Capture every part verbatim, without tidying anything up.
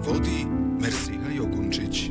vodi Mersiha Jogunčić.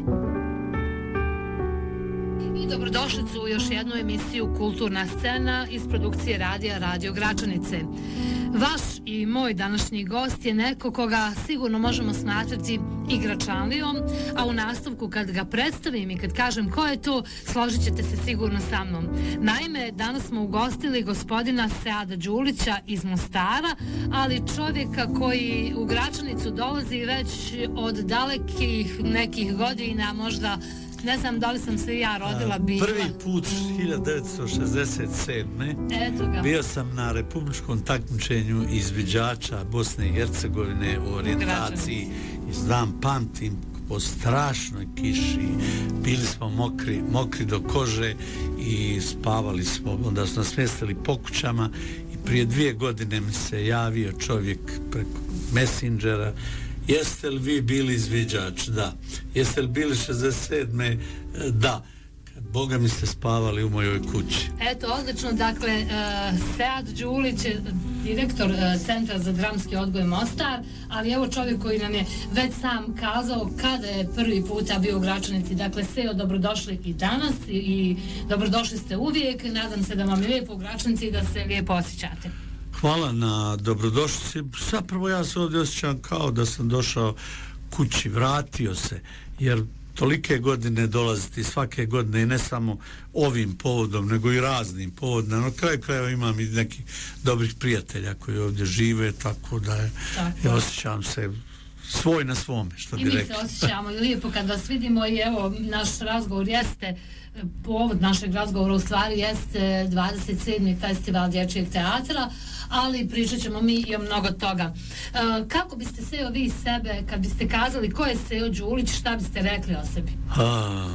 I dobrodošli u još jednu emisiju Kulturna scena iz produkcije radija Radio Gračanice. Vaš i moj današnji gost je neko koga sigurno možemo smatrati igračanlijom, a u nastavku kad ga predstavim i kad kažem ko je to, složit ćete se sigurno sa mnom. Naime, danas smo ugostili gospodina Seada Đulića iz Mostara, ali čovjeka koji u Gračanicu dolazi već od dalekih nekih godina, možda ne znam da li sam se ja rodila bila. Prvi put hiljadu devetsto šezdeset sedme bio sam na republičkom takmičenju izviđača Bosne i Hercegovine u orijentaciji i znam, pamtim, po strašnoj kiši, bili smo mokri, mokri do kože i spavali smo, onda smo nas smjestili po kućama i prije dvije godine mi se javio čovjek preko Messengera. Jeste li vi bili izviđač? Da. Jeste li bili šezdeset sedme? Da. Boga mi ste spavali u mojoj kući. Eto, odlično. Dakle, uh, Sead Đulić je direktor uh, Centra za dramski odgoj Mostar, ali evo čovjek koji nam je već sam kazao kada je prvi puta bio u Gračanici. Dakle, Seo, dobrodošli i danas i, i dobrodošli ste uvijek. Nadam se da vam je lijepo u Gračanici i da se lijepo osjećate. Hvala na dobrodošlici. Zapravo ja se ovdje osjećam kao da sam došao kući, vratio se, jer tolike godine dolaziti svake godine i ne samo ovim povodom, nego i raznim povodima. Na kraju krajeva imam i nekih dobrih prijatelja koji ovdje žive, tako da je, ja osjećam se svoj na svome, što bi rekli. I mi se osjećamo lijepo kad vas vidimo i evo, naš razgovor jeste, povod našeg razgovora u stvari jeste dvadeset sedmi festival dječjeg teatra, ali pričat ćemo mi i o mnogo toga. E, kako biste Seo vi sebe, kad biste kazali ko je Seo Đulić, šta biste rekli o sebi? A,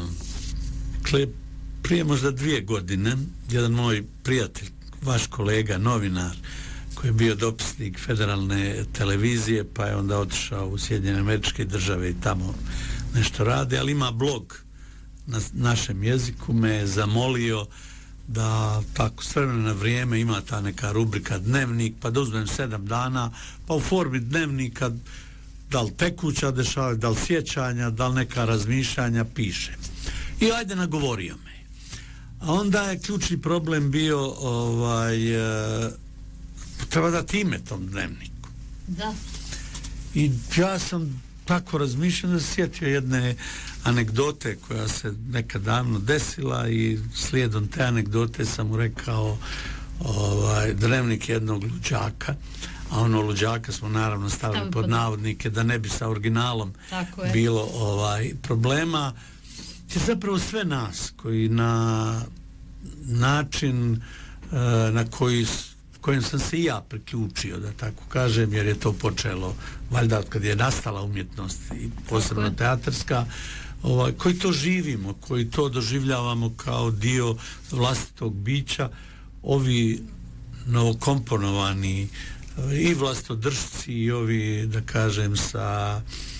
kle, prije možda dvije godine, jedan moj prijatelj, vaš kolega, novinar, koji je bio dopisnik federalne televizije, pa je onda otišao u Sjedinjene Američke Države i tamo nešto radi, ali ima blog na našem jeziku, me je zamolio da tako s vremena na vrijeme ima ta neka rubrika dnevnik, pa da uzmem sedam dana, pa u formi dnevnika da li tekuća dešava, da li sjećanja, da li neka razmišljanja piše. I ajde, nagovorio me. A onda je ključni problem bio ovaj, e, treba dati ime tom dnevniku. Da. I ja sam tako razmišljam da se sjetio jedne anegdote koja se nekad davno desila i slijedom te anegdote sam mu rekao ovaj, dnevnik jednog luđaka, a ono luđaka smo naravno stavili Stavi pod, pod navodnike da ne bi sa originalom bilo ovaj, problema. Je zapravo sve nas koji na način uh, na koji kojim sam se i ja priključio, da tako kažem, jer je to počelo valjda kad je nastala umjetnost i posebno teatarska, ovaj, koji to živimo, koji to doživljavamo kao dio vlastitog bića, ovi novokomponovani i vlastodržci i ovi, da kažem, sa